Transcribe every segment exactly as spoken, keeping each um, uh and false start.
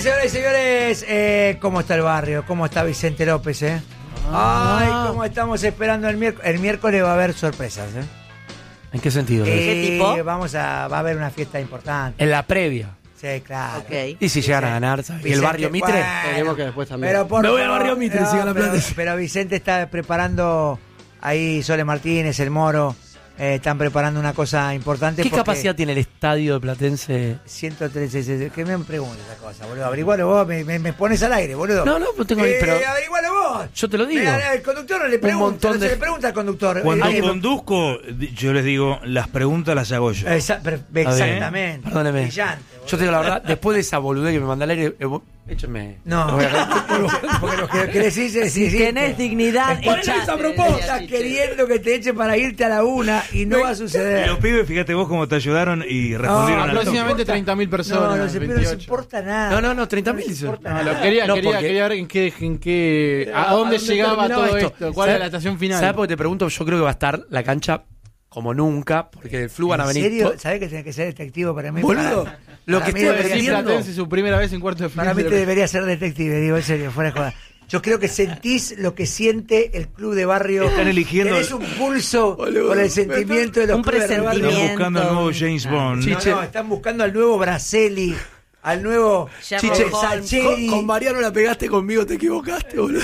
bien, señoras y señores, eh, ¿cómo está el barrio? ¿Cómo está Vicente López, eh? Ay, cómo estamos esperando el miércoles. El miércoles va a haber sorpresas, eh. ¿En qué sentido? Eh, ¿Qué tipo? Vamos a, va a haber una fiesta importante. En la previa. Sí, claro. Ok. Y si llegan a ganar, ¿sabes? ¿Y el barrio Mitre? Bueno, Queremos que después también. pero por Me voy al favor, barrio Mitre, no, siga la pero, plata. pero Vicente está preparando ahí, Sole Martínez, el Moro, eh, están preparando una cosa importante. ¿Qué porque capacidad tiene el estadio de Platense? ciento trece, que me preguntes esa cosa, boludo. Averigualo vos, me, me, me pones al aire, boludo. No, no, no tengo eh, pero averigualo vos. yo te lo digo. Mira, el conductor no le pregunta, montón no de- se le pregunta al conductor. Cuando Eh, conduzco, yo les digo, las preguntas las hago yo. Esa- per- exactamente. Perdóneme. Brillante, Yo te digo la verdad, después de esa boludez que me manda al aire, eh, vos- échame. No, Lo voy a- porque lo que, que decís es Si decís, tenés dignidad, es porque echate, a propósito, decía estás Chiche. queriendo que te echen para irte a la una y no va a Y suceder. los pibes, fíjate vos cómo te ayudaron y respondieron al toque. aproximadamente treinta mil personas. No, no, se, pero no se veintiocho. importa nada. No, no, no, treinta mil. No se importa No, nada. lo quería, No, quería, porque- quería ver en qué, en qué, a ¿A dónde dónde llegaba terminaba todo esto? esto, cuál ¿Sabes- era la estación final. ¿Sabes por qué te pregunto? Yo creo que va a estar la cancha como nunca, porque del flu van a ¿En venir. serio? to- ¿Sabés que tenés que ser detective para mí? Boludo, Para- lo para que mí estoy debería Sí, ser- advirtiendo- Platense su primera vez en cuarto de final. Para mí de te la- debería ser detective, digo en serio, fuera de joda. Yo creo que sentís lo que siente el club de barrio. Están eligiendo- Tenés un pulso Boludo, por el sentimiento de los un clubes de barrio. Están presentimiento. buscando al nuevo James Bond. No, Chiche. no, están buscando al nuevo Braceli, al nuevo Sherlock Chiche Holmes. Salcheri. Con, con Mariano la pegaste, conmigo te equivocaste, boludo.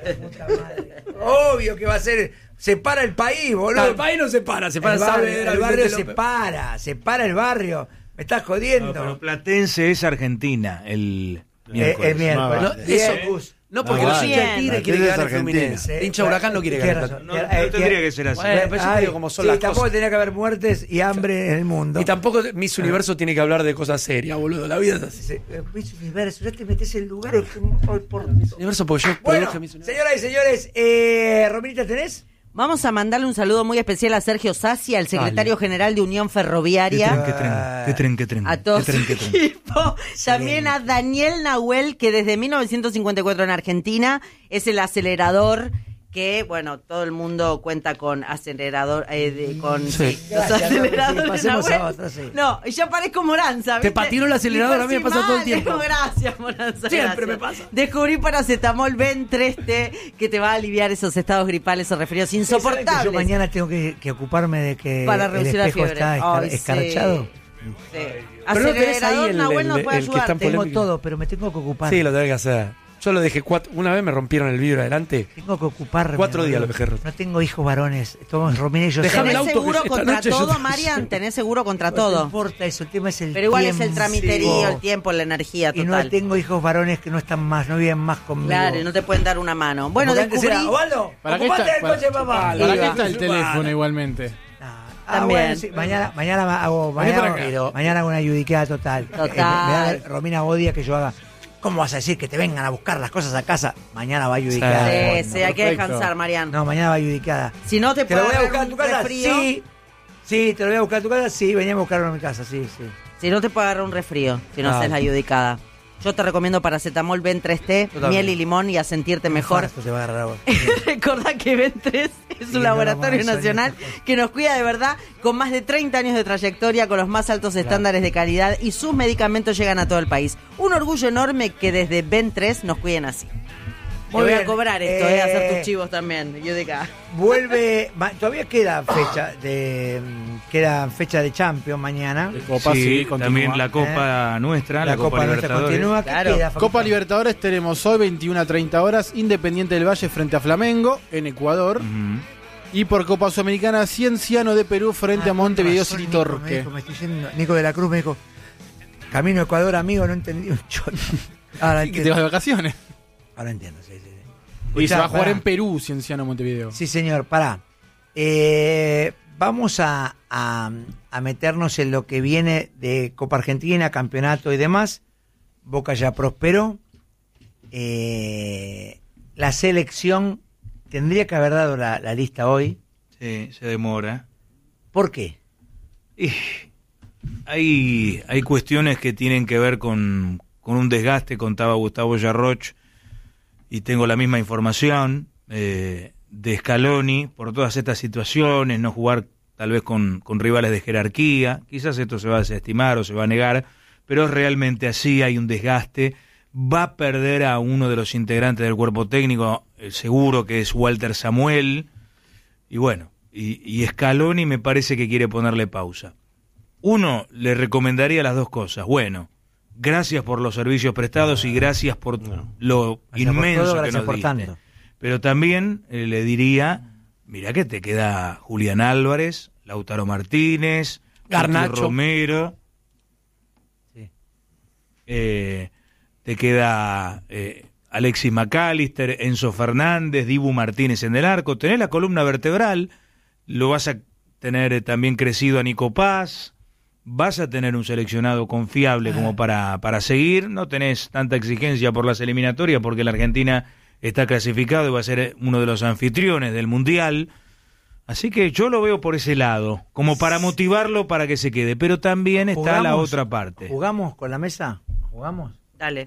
Obvio que va a ser. Se para el país, boludo. No, el país no se para, se para el barrio, Saavedra, el barrio Vicente se López. para, se para el barrio. Me estás jodiendo. No, pero Platense es Argentina el Eh, miércoles. el miércoles. No, Bien, eso- Gus. No, porque No, los vale. hinchas de Bien. Tigre quieren que gane el Fluminense. El hincha Huracán no quiere Tienes ganar. razón. No, Eh, no eh, tendría que ser así. Bueno, pero yo te Ay, digo cómo son sí, las tampoco cosas. tenía que haber muertes y hambre en el mundo. Y tampoco Miss Universo tiene que hablar de cosas serias, boludo. La vida es así. Se- eh, Miss Universo, ya te metes en lugares que- ay, por Dios. Universo, porque yo Bueno, produje Miss Universo. señoras y señores, eh, Rominita, ¿tenés? Vamos a mandarle un saludo muy especial a Sergio Sacia, el secretario general de Unión ¿Qué Ferroviaria. tren, qué tren? ¿Qué tren, qué tren? A todo ¿Qué tren, su qué tren? equipo. También a Daniel Nahuel, que desde mil novecientos cincuenta y cuatro en Argentina es el acelerador que, bueno, todo el mundo cuenta con acelerador, eh, de- con Sí. sí, los Gracias, aceleradores sí, pasemos Nahuel. a otro, sí. No, y ya parezco Moranza, Te ¿viste? patinó el acelerador, a mí me pasa todo el tiempo. Digo, gracias, Moranza. Siempre gracias. me pasa. Descubrí paracetamol Ben tres T que te va a aliviar esos estados gripales o resfriados ¿Saben que insoportables. Yo mañana tengo que, que ocuparme de que Para el reducir la espejo fiebre. está escar- Ay, sí. escarchado. Sí. Pero no tenés ahí Acelerador el- Nahuel el- nos puede el que está ayudar. en Tengo polémica. todo, pero me tengo que ocupar. Sí, lo tenés que hacer. Yo lo dejé cuatro. Una vez me rompieron el vidrio adelante. Tengo que ocuparme. Cuatro días boludo. lo dejé roto. No tengo hijos varones. Todos Romina y yo. Déjame el ¿Tenés auto que seguro esta contra noche yo todo, te- Marian? ¿Tenés seguro contra No todo? importa eso, el tema es el Pero igual es el tiempo. tramiterío, el tiempo, la energía Y no total. tengo hijos varones que no están más, no viven más conmigo. Claro, y no te pueden dar una mano. Bueno, Como que antes descubrí... era, Osvaldo, ¿Para qué ocupate está, del para, coche, papá. para qué Iba. está el teléfono igualmente? Ah, También. bueno, sí, mañana, mañana hago, Vení mañana, por acá. hago- mañana hago una yudiqueada total. Total. Eh, me da Romina odia que yo haga. ¿Cómo vas a decir que te vengan a buscar las cosas a casa? Mañana va yudiqueada. Sí, Bueno, sí, hay que perfecto. descansar, Marian. No, mañana va yudiquada. Si no te ¿Te lo puede voy a agarrar buscar a un tu casa? resfrío... Sí. Sí, te lo voy a buscar a tu casa. Sí, venía a buscarlo a mi casa. Sí, sí. Si no te puede agarrar un resfrío, si no Claro. haces la ayudicada. Yo te recomiendo paracetamol Ben tres T, Totalmente. miel y limón y a sentirte mejor. Esto te va a agarrar a vos. Recordá que Ben tres es Sí, un no, laboratorio no, no, nacional no, no. que nos cuida de verdad con más de treinta años de trayectoria, con los más altos estándares de calidad y sus medicamentos llegan a todo el país. Un orgullo enorme que desde Ben tres nos cuiden así. Te Muy voy bien, a cobrar esto, eh, eh, hacer tus chivos también. Yo de acá. Vuelve, ma- todavía queda fecha de queda fecha de Champions mañana. De Copa, Sí, sí, continúa. también la Copa nuestra, la, Copa, nuestra Libertadores. continúa. ¿Qué Claro. queda, Facundo? Copa Libertadores tenemos hoy veintiuna a treinta horas, Independiente del Valle frente a Flamengo en Ecuador. Ujú. Y por Copa Sudamericana, Cienciano de Perú frente Ah, a Montevideo con razón, City Nico, me Torque. dijo, me estoy yendo- Nico de la Cruz me dijo, camino a Ecuador, amigo, no entendí un choto. Ahora Y que te vas entiendo. de vacaciones. Ahora entiendo, sí, sí, sí. Y se va a Escuchá, jugar pará. en Perú, Cienciano Montevideo. Sí, señor, pará. Eh, vamos a, a, a meternos en lo que viene de Copa Argentina, campeonato y demás. Boca ya prosperó. Eh, la selección tendría que haber dado la, la lista hoy. Sí, se demora. ¿Por qué? Y hay, hay cuestiones que tienen que ver con, con un desgaste, contaba Gustavo Yarroch, y tengo la misma información, eh, de Scaloni, por todas estas situaciones, no jugar tal vez con, con rivales de jerarquía, quizás esto se va a desestimar o se va a negar, pero realmente así hay un desgaste va a perder a uno de los integrantes del cuerpo técnico, eh, seguro que es Walter Samuel, y bueno, y, y Scaloni me parece que quiere ponerle pausa. Uno, le recomendaría las dos cosas. Bueno, gracias por los servicios prestados y gracias por No. lo Gracias por inmenso todo, que gracias nos por diste. tanto. Pero también eh, le diría, mira que te queda Julián Álvarez, Lautaro Martínez, Garnacho. Cuti Romero, Sí. eh, te queda eh, Alexis McAllister, Enzo Fernández, Dibu Martínez en el arco, tenés la columna vertebral, lo vas a tener eh, también crecido a Nico Paz, vas a tener un seleccionado confiable como para, para seguir, no tenés tanta exigencia por las eliminatorias porque la Argentina está clasificado y va a ser uno de los anfitriones del Mundial, así que yo lo veo por ese lado, como para motivarlo para que se quede, pero también está la ¿Jugamos? otra parte. ¿Jugamos con la mesa? ¿Jugamos? Dale.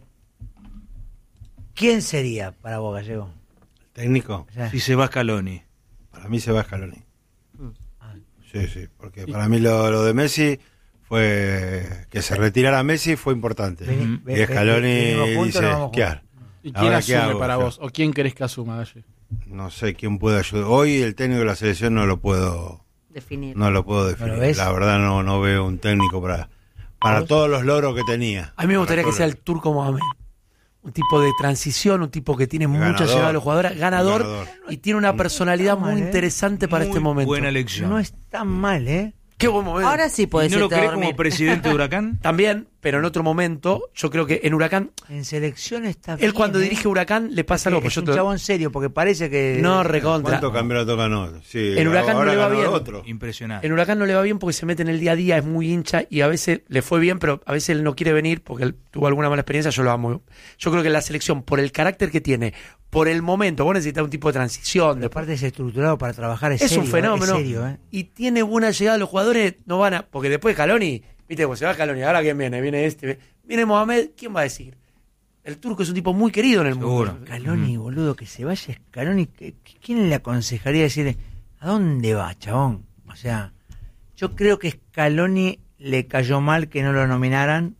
¿Quién sería para vos, Gallego? Técnico, O sea, Si se va Scaloni. para mí se va Scaloni. Ah. Sí, sí, porque para mí lo, lo de Messi fue que se retirara Messi fue importante. Vení, ve- y ve- Scaloni venimos juntos, dice, no vamos ¿qué juntos. hago? ¿Y quién Ahora, ¿qué asume hago para yo? vos? ¿O quién querés que asuma, Galle? No sé quién puede ayudar. Hoy el técnico de la selección no lo puedo Definir. no lo puedo ¿No definir. lo ves? La verdad no no veo un técnico para para ¿Vos? todos los logros que tenía. A mí me gustaría Para que sea el todos Turco Mohamed. Un tipo de transición, un tipo que tiene mucha Ganador. llegada a los jugadores, ganador, Ganador. y tiene una personalidad mal, muy ¿eh? interesante para Muy este momento. buena elección. No es tan mal, ¿eh? Qué buen momento. Ahora sí ¿Y puedes no lo irte a querés dormir. como presidente de Huracán? También, pero en otro momento, yo creo que en Huracán, En selección está bien. él cuando ¿eh? dirige Huracán le pasa algo. Es Pues yo un te- chabón serio, porque parece que... No, recontra. ¿Cuántos campeonatos ganó? Sí, En Huracán no ahora le va ganó bien. otro. Impresionante. En Huracán no le va bien porque se mete en el día a día, es muy hincha y a veces le fue bien, pero a veces él no quiere venir porque él tuvo alguna mala experiencia, yo lo amo. Yo creo que la selección, por el carácter que tiene, por el momento, vos necesitas un tipo de transición, Pero de aparte es estructurado para trabajar, es, es serio, un fenómeno. Es serio, ¿eh? Y tiene buena llegada, los jugadores no van a. Porque después Scaloni, viste, pues se va Scaloni, ahora quién viene, viene este, viene Mohamed, ¿quién va a decir? El turco es un tipo muy querido en el Seguro. mundo. Scaloni, boludo, que se vaya Scaloni, ¿qué- ¿quién le aconsejaría decirle, ¿a dónde va, chabón? O sea, yo creo que Scaloni le cayó mal que no lo nominaran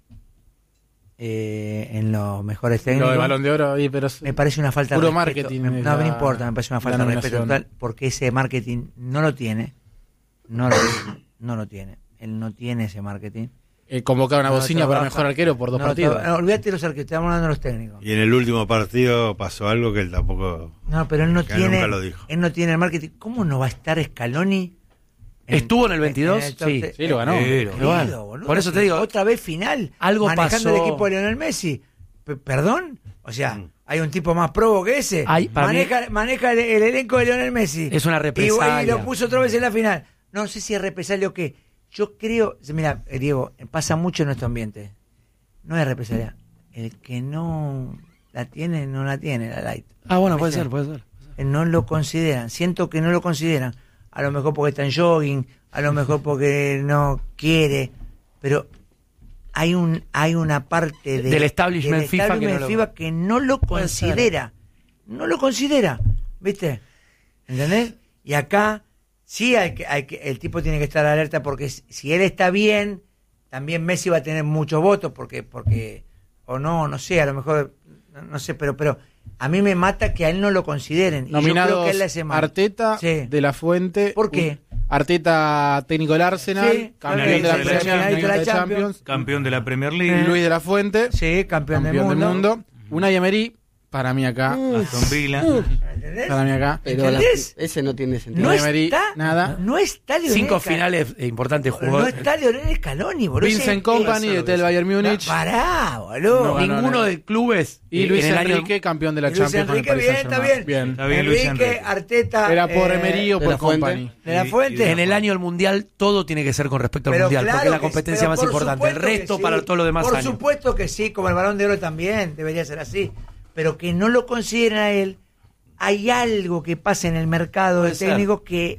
eh, en los mejores técnicos. Lo de Balón de Oro, ahí, pero Me parece una falta Puro de respeto. marketing Me- es no me la- importa, me parece una falta la de respeto nominación. total, porque ese marketing no lo tiene. No lo tiene. No lo tiene. Él no tiene ese marketing. eh, convocaron a No Bocina para trabaja. mejor arquero por dos No, partidos. tra- no, olvídate de los arqueros, estamos hablando de los técnicos. Y en el último partido pasó algo que él tampoco. No, pero él no Que tiene. nunca lo dijo. Él no tiene el marketing. ¿Cómo no va a estar Scaloni? en- ¿Estuvo en el veintidós? en el top Sí. te- Sí, lo ganó. Pero- Querido, Igual. boludo, Por eso te digo, otra vez final. algo manejando pasó. el equipo de Lionel Messi. P- ¿Perdón? O sea, Mm. hay un tipo más probo que ese. Hay- para maneja maneja el, el elenco de Lionel Messi. Es una Y, represalia. y lo puso otra vez en la final. No sé si es represalia o qué. Yo creo, mira, eh, Diego, pasa mucho en nuestro ambiente. No es represalia. El que no la tiene, no la tiene, la light. Ah, bueno, puede ¿Viste? ser, puede ser. Eh, No lo consideran. Siento que no lo consideran. A lo mejor porque está en jogging, a lo mejor porque no quiere, pero hay un hay una parte de- Del establishment del FIFA que establishment no lo- FIFA que no lo Puede ser. considera. No lo considera, ¿viste? ¿Entendés? Y acá sí hay que, hay que, el tipo tiene que estar alerta porque si si él está bien, también Messi va a tener muchos votos porque porque o no, no sé, a lo mejor no, no sé, pero pero a mí me mata que a él no lo consideren. Y yo creo Nominados que él le hace mal. Arteta, Sí. De La Fuente. ¿Por qué? Arteta, técnico del Arsenal, Sí, campeón de la finalista de la Premier, Champions. finalista de la Champions. Champions. Campeón de la Premier League. Luis de la Fuente, Sí, campeón, campeón del mundo. Unai Emery, para mí acá. Aston Villa. ¿Entendés? Para mí acá. Pero la- ¿Entendés? ese no tiene sentido. No Unai Emery, está, nada. no está Lionel Cinco Sca- finales eh, importantes No jugó. está Lionel Scaloni, boludo. Vincent Ese- Kompany, eso de lo Tel que Bayern Múnich. Pará, boludo. No ganó Ninguno nada. de clubes. Y eh, Luis en el año- Enrique, campeón de la Y Luis Champions con el Enrique, Paris bien, está Saint-Germain. bien. Está bien, Luis Enrique, Enrique. Arteta. Era por eh, Emery o de por la Fuente. Kompany. De la Y- Fuente. y de En el año del mundial todo tiene que ser con respecto al Pero mundial, claro porque es la que- competencia pero más por importante. El supuesto que resto sí, para todos los demás Por años. supuesto que sí, como el Balón de Oro también, debería ser así. Pero que no lo consideren a él, hay algo que pasa en el mercado Puede de ser. técnicos que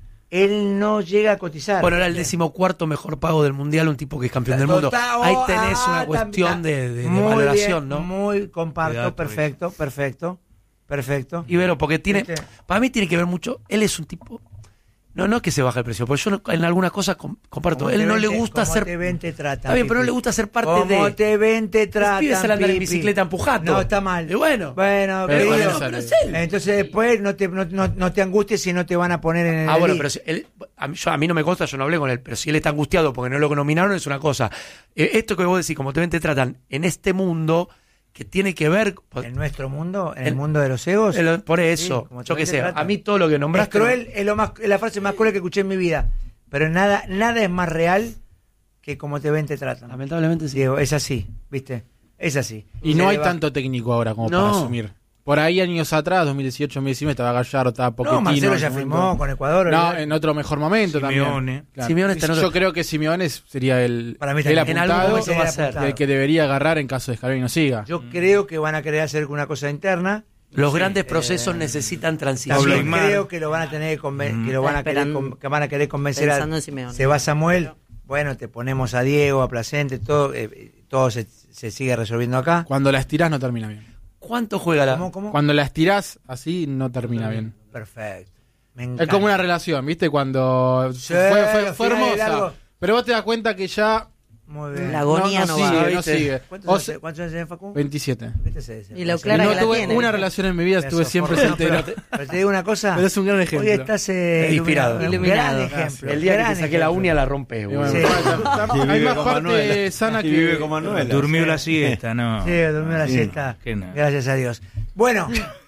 él no llega a cotizar. Bueno, era el decimocuarto mejor pago del mundial, un tipo que es campeón del mundo. Total, oh, Ahí tenés ah, una cuestión también. de, de- de Muy valoración, bien, ¿no? Muy comparto, Cuidado, perfecto, perfecto, perfecto. Ibero, porque tiene, Este. para mí tiene que ver mucho, él es un tipo No, no es que se baje el precio, porque yo no- en algunas cosas com- comparto. Cómo Él te no ven le te- gusta cómo ser... te ven, te tratan, Está bien, pero no Pipi. le gusta ser parte Cómo de... te ven, te tratan, pibes salen a andar en Pipi. bicicleta empujando. No, está mal. Y bueno. Bueno, Pero querido, bueno, pero es él. entonces después no te, no, no, no te angusties si no te van a poner en el Ah, bueno, elite. pero si él, a, mí, yo- a mí no me consta, yo no hablé con él, pero si él está angustiado porque no lo nominaron es una cosa. Eh, esto que vos decís, como te ven, te tratan en este mundo que tiene que ver... En nuestro mundo, en el, El- mundo de los egos. el- por eso, Sí, como te yo ven, qué te sé, tratan. a mí todo lo que Es nombraste... cruel, es, lo más, es la frase más cruel que escuché en mi vida. Pero nada, nada es más real que como te ven, te tratan. Lamentablemente sí. Diego, es así, ¿viste? Es así. Y Se no hay le va- tanto técnico ahora como No. para asumir. Por ahí años atrás, dos mil dieciocho, dos mil diecinueve, estaba Gallardo, estaba Pochettino. No, Marcelo en ya ese firmó momento. con Ecuador. No, olvidate. en otro mejor momento Simeone. también. Claro. Simeone está en otro- Yo creo que Simeone sería el, Para mí el también. En algún apuntado, momento va a ser. el que debería agarrar en caso de Scaloni no siga. Yo creo que van a querer hacer una cosa interna. Los Sí, grandes eh, procesos necesitan transición. Pablo También Aymar. creo que lo van a tener que, conven- Mm. que lo van a querer, Esperando- con- que van a querer convencer a pensando en Simeone. se va Samuel, bueno, te ponemos a Diego, a Placente, todo, eh, todo se, se sigue resolviendo acá. Cuando la estirás no termina bien. ¿Cuánto juega la...? ¿Cómo, cómo? Cuando la estirás así no termina bien. Perfecto. Me encanta. Es como una relación, ¿viste? Cuando Sí, fue, fue, los fue finales hermosa. largos. Pero vos te das cuenta que ya Muy bien. La agonía no, no va. sigue, no ¿viste? sigue. ¿Cuántos, O años, sea, ¿Cuántos años tenés, Facu? veintisiete. ¿Viste ese- ese- Y lo ese- clara Y que no la tuve tiene. una relación en mi vida, estuve Eso, siempre por- soltero. Pero, pero te digo una cosa. Pero es un gran ejemplo. Hoy estás eh, Inspirado. iluminado. Iluminado. Gran ejemplo. El día que gran te saqué la ejemplo. uña la rompes, Y boludo. bueno, Sí. hay Y vive más con parte Manuela. sana Y que... vive con Manuela. Durmió Sí. la siesta, no. Sí, durmió la Sí. siesta. Que no. Gracias a Dios. Bueno,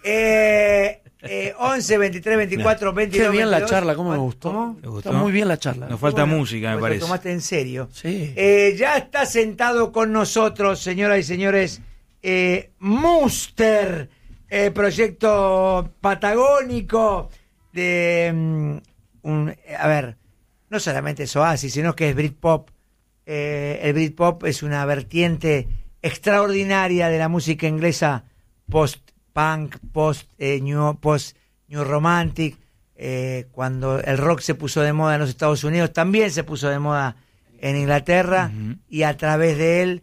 eh, eh, once, veintitrés, veinticuatro, veintidós. Qué bien la veintidós. charla, cómo me gustó. ¿Cómo? ¿Te gustó? Está muy bien la charla. Nos falta Bueno, música, me pues parece. Lo tomaste en serio. Sí. Eh, ya está sentado con nosotros, señoras y señores, eh, Muster, eh, proyecto patagónico de mm, un, a ver, no solamente es Oasis, sino que es Britpop. Eh, el Britpop es una vertiente extraordinaria de la música inglesa post-punk, post, eh, new, post new romantic. Eh, cuando el rock se puso de moda en los Estados Unidos, también se puso de moda en Inglaterra, Ujú. y a través de él,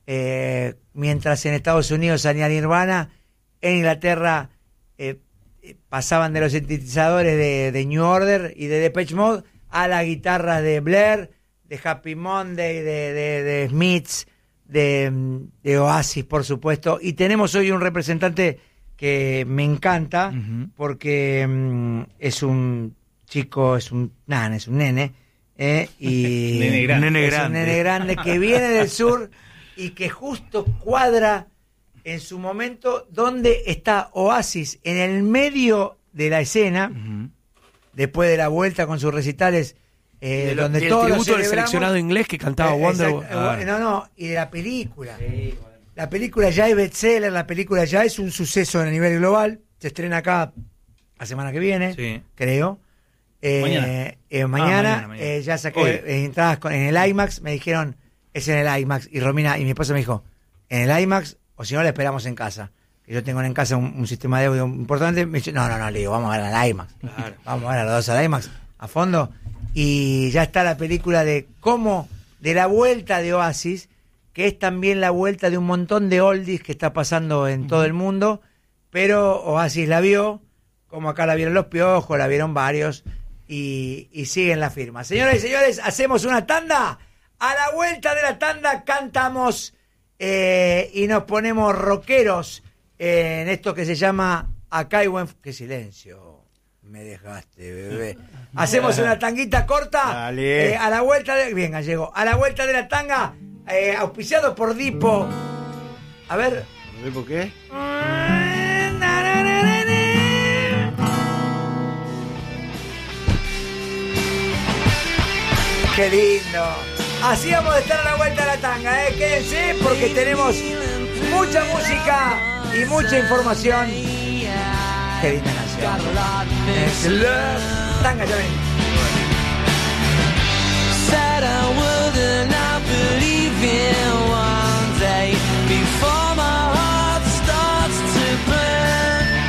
eh, mientras en Estados Unidos salía Nirvana, en Inglaterra eh, eh, pasaban de los sintetizadores de, de New Order y de Depeche Mode a las guitarras de Blair, de Happy Monday, de, de, de Smiths, de, de Oasis, por supuesto. Y tenemos hoy un representante que me encanta, Ujú. porque mm, es un chico, es un nana, es un nene, eh, y Nene grande. Nene es un grande. nene grande que viene del sur y que justo cuadra en su momento donde está Oasis, en el medio de la escena, Ujú. después de la vuelta con sus recitales, eh, Y de lo- donde y el todos lo tributo del celebramos. seleccionado inglés que cantaba Eh, Wonderwall. exacto, Ah. no, no, y de la película. La película ya es bestseller, la película ya es un suceso a nivel global. Se estrena acá la semana que viene, Sí. creo. Eh, Mañana. eh, mañana, mañana, mañana. eh, ya saqué Hoy. eh, entradas con- en el IMAX, me dijeron, es en el IMAX. Y Romina y mi esposa me dijo, en el IMAX, o si no, la esperamos en casa. Que yo tengo en casa un, un sistema de audio importante. Me dice, no, no, no, le digo, vamos a ver al IMAX. Claro. Vamos a ver a los dos al IMAX a fondo. Y ya está la película de cómo, de la vuelta de Oasis, que es también la vuelta de un montón de oldies que está pasando en todo el mundo, pero Oasis la vio, como acá la vieron los Piojos, la vieron varios, y, y siguen la firma. Señoras y señores, hacemos una tanda. A la vuelta de la tanda cantamos eh, y nos ponemos rockeros eh, en esto que se llama Acá hay buen... ¡Qué silencio! Me dejaste, bebé. Hacemos una tanguita corta. Dale. eh, a la vuelta de... Bien, Gallego. A la vuelta de la tanga, eh, auspiciado por Dipo. A ver. ¿Por qué? Qué lindo. Así vamos a estar a la vuelta de la tanga, ¿eh? Quédense porque tenemos mucha música y mucha información. Qué linda canción. Es love. Tanga, ya ven. Said I wouldn't, I believe in one day before my heart starts to burn.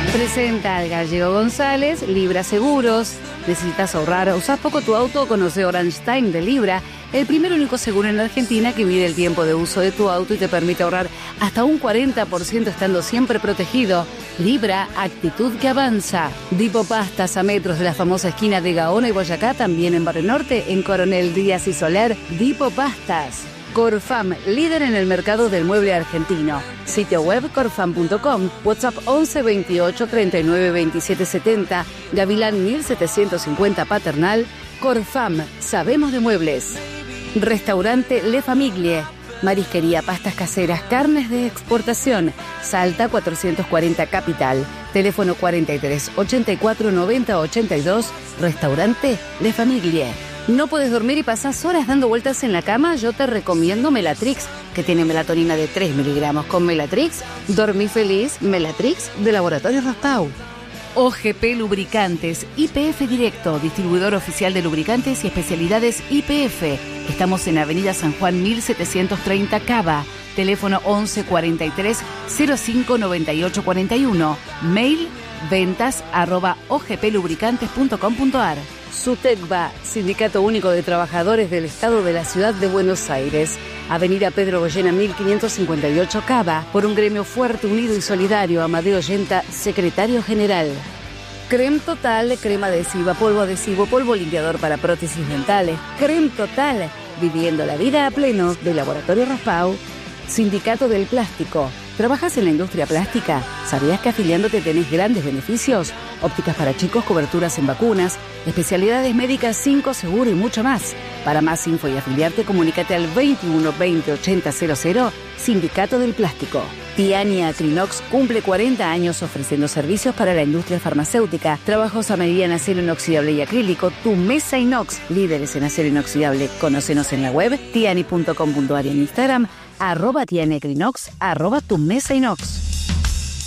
Presenta al Gallego González, Libra Seguros. ¿Necesitas ahorrar? ¿Usás poco tu auto? Conoce Orange Time de Libra, el primer único seguro en la Argentina que mide el tiempo de uso de tu auto y te permite ahorrar hasta un cuarenta por ciento estando siempre protegido. Libra, actitud que avanza. Dipo Pastas, a metros de la famosa esquina de Gaona y Boyacá, también en Barrio Norte, en Coronel Díaz y Soler. Dipo Pastas. Corfam, líder en el mercado del mueble argentino. Sitio web corfam punto com, WhatsApp once veintiocho treinta y nueve veintisiete setenta, Gavilán mil setecientos cincuenta Paternal. Corfam, sabemos de muebles. Restaurante Le Famiglie, marisquería, pastas caseras, carnes de exportación. Salta cuatrocientos cuarenta Capital. Teléfono cuarenta y tres ochenta y cuatro noventa ochenta y dos. Restaurante Le Famiglie. ¿No puedes dormir y pasás horas dando vueltas en la cama? Yo te recomiendo Melatrix, que tiene melatonina de tres miligramos. Con Melatrix, dormí feliz. Melatrix, de Laboratorio Raspau. O G P Lubricantes, I P F Directo, distribuidor oficial de lubricantes y especialidades I P F. Estamos en Avenida San Juan mil setecientos treinta Cava. Teléfono once cuarenta y tres cero cinco noventa y ocho cuarenta y uno. Mail ventas arroba ogplubricantes punto com punto ar. SUTECBA, Sindicato Único de Trabajadores del Estado de la Ciudad de Buenos Aires. Avenida Pedro Goyena mil quinientos cincuenta y ocho Cava. Por un gremio fuerte, unido y solidario. Amadeo Yenta, secretario general. Creme Total, crema adhesiva, polvo adhesivo, polvo limpiador para prótesis dentales. Creme Total, viviendo la vida a pleno, de Laboratorio Raspau. Sindicato del Plástico. ¿Trabajas en la industria plástica? ¿Sabías que afiliándote tenés grandes beneficios? Ópticas para chicos, coberturas en vacunas, especialidades médicas, cinco seguro y mucho más. Para más info y afiliarte, comunícate al veintiuno veinte ochenta cero cero. Sindicato del Plástico. Tiani Acrinox cumple cuarenta años ofreciendo servicios para la industria farmacéutica. Trabajos a medida en acero inoxidable y acrílico. Tu mesa inox. Líderes en acero inoxidable. Conócenos en la web tiani punto com punto ar y en Instagram arroba tiani acrinox, arroba tu mesa inox.